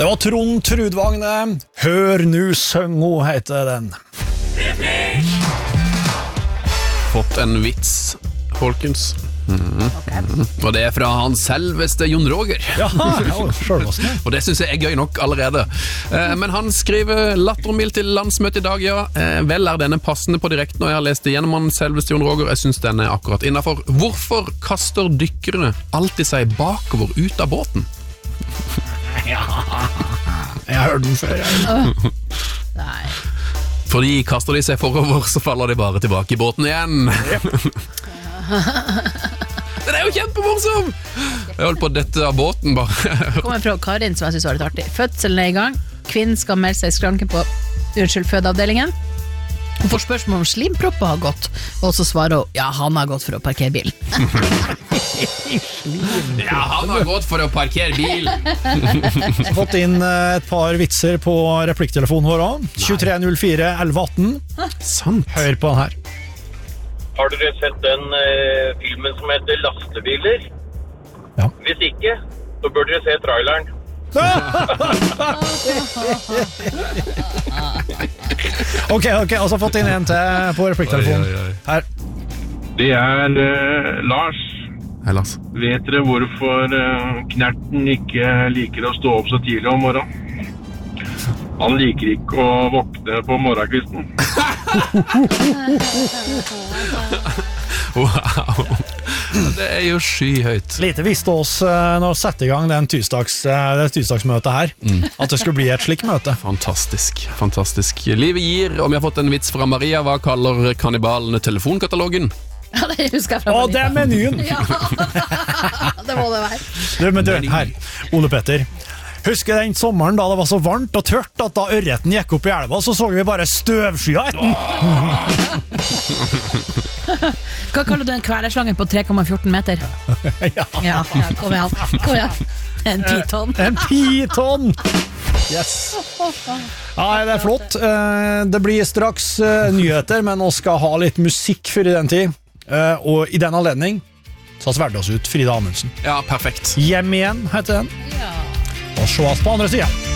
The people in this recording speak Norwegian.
Det var Trond Trudvagne. Hør nu søngo, heter den. Fått en vits, folkens. Og det fra han selveste Jon Roger. Og det synes jeg gøy nok allerede. Men han skriver lattermild til landsmøtet i dag, ja. Vel er denne passende på direkten, og jeg har lest igjennom han selveste Jon Roger. Jeg synes den er akkurat innenfor. Hvorfor kaster dykkere alltid seg bakover ut av båten? Ja, jeg har hørt den før. Nei. Fordi kaster de seg forover, så faller de bare tilbake i båten igjen. Den er jo kjempemorsom! Jeg holdt på dette av båten bare. Kommer fra Karin, som jeg synes var litt artig. Fødselen er i gang. Kvinnen skal melde seg i skranken på fødeavdelingen. Hun får spørsmål om slimpropper har gått, og så svarer hun, ja, han har gått for å parkere bilen. Ja, han har gått for å parkere bilen. Jeg har fått inn et par vitser på replikktelefonen vår også. 2304 1118. Sant. Hør på den her. Har dere sett den filmen som heter Lastebiler? Ja. Hvis ikke, så bør dere se traileren. Ok, og så har jeg fått inn en til på replikktelefonen. Her. Det er Lars. Hei, Lars. Vet dere hvorfor Knerten ikke liker å stå opp så tidlig om morgenen? Han liker ikke å våkne på morgenkvisten. Wow. Det er jo skyhøyt. Lite visste oss når vi setter i gang det tirsdagsmøtet her, at det skulle bli et slikt møte. Fantastisk, fantastisk. Livet gir, om jeg har fått en vits fra Maria, hva kaller kannibalene telefonkatalogen? Ja, det husker jeg fra Å, det er menyen! Ja, det må det være. Du, her, Ole Petter. Husker den sommeren da det var så varmt og tørt at da ørreten gikk opp i elva, så vi bare støvskyer etten. Hva kaller du en kvelerdslange på 3,14 meter? Ja, kom igjen. En piton. En piton! Yes. Ja, det er flott. Det blir straks nyheter, men vi skal ha litt musikk for i den tid. Og i den anledning så har vi vært oss ut Frida Amundsen. Ja, perfekt. Hjem igjen, heter den. Ja. Og se oss på andre siden.